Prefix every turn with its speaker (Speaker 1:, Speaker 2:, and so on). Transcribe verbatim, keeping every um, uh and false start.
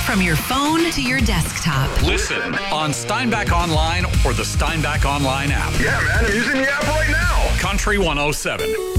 Speaker 1: from your phone to your desktop.
Speaker 2: Listen on Steinbach Online or the Steinbach Online app.
Speaker 3: Yeah, man, I'm using the app right now.
Speaker 2: Country one oh seven.